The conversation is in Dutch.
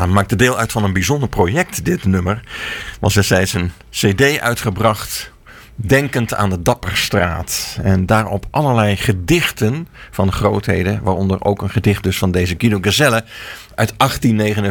Ja, maakte deel uit van een bijzonder project, dit nummer. Was destijds een cd uitgebracht, denkend aan de Dapperstraat. En daarop allerlei gedichten van grootheden, waaronder ook een gedicht dus van deze Guido Gezelle uit 1849.